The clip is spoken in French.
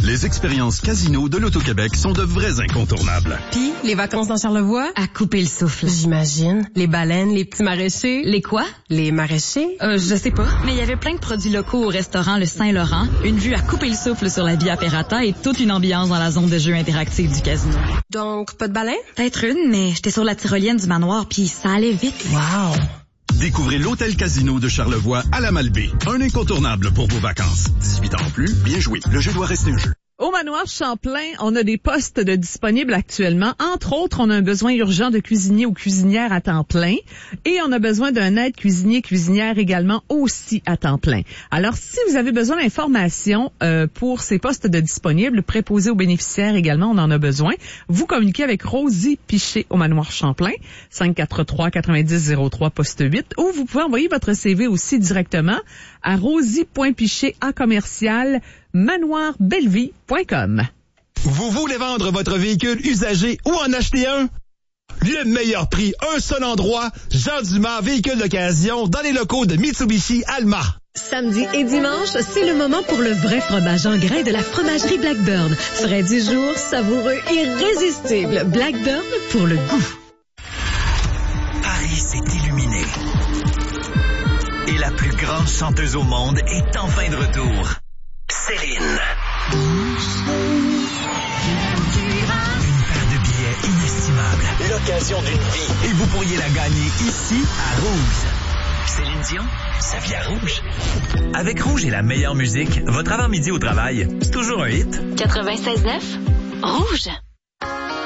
Les expériences casino de l'Auto-Québec sont de vrais incontournables. Puis, les vacances dans Charlevoix? À couper le souffle. J'imagine. Les baleines, les petits maraîchers. Les quoi? Les maraîchers? Je sais pas. Mais il y avait plein de produits locaux au restaurant Le Saint-Laurent, une vue à couper le souffle sur la Via Ferrata et toute une ambiance dans la zone de jeu interactive du casino. Donc, pas de baleines? Peut-être une, mais j'étais sur la tyrolienne du manoir puis ça allait vite. Wow! Découvrez l'Hôtel Casino de Charlevoix à la Malbaie. Un incontournable pour vos vacances. 18 ans en plus, bien joué. Le jeu doit rester un jeu. Au Manoir Champlain, on a des postes de disponibles actuellement. Entre autres, on a un besoin urgent de cuisinier ou cuisinière à temps plein. Et on a besoin d'un aide cuisinier-cuisinière également aussi à temps plein. Alors, si vous avez besoin d'informations pour ces postes de disponibles, préposés aux bénéficiaires également, on en a besoin. Vous communiquez avec Rosie Piché au Manoir Champlain, 543-9003 poste 8. Ou vous pouvez envoyer votre CV aussi directement à rosie.piché@manoirbellevie.com. Vous voulez vendre votre véhicule usagé ou en acheter un? Le meilleur prix, un seul endroit, Jean Dumas, véhicule d'occasion, dans les locaux de Mitsubishi Alma. Samedi et dimanche, c'est le moment pour le vrai fromage en grains de la fromagerie Blackburn. Frais du jour, savoureux, irrésistible. Blackburn pour le goût. Paris s'est illuminé. Et la plus grande chanteuse au monde est enfin de retour. Céline. Une paire de billets inestimable. L'occasion d'une vie. Et vous pourriez la gagner ici, à Rouge. Céline Dion, ça vient Rouge. Avec Rouge et la meilleure musique, votre avant-midi au travail, c'est toujours un hit. 96.9, Rouge.